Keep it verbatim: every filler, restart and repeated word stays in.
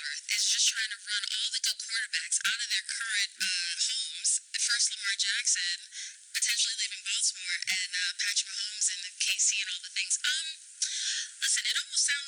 Collinsworth is just trying to run all the good quarterbacks out of their current uh, homes. First Lamar Jackson, potentially leaving Baltimore, and uh, Patrick Mahomes and K C and all the things. Um, listen, it almost sounds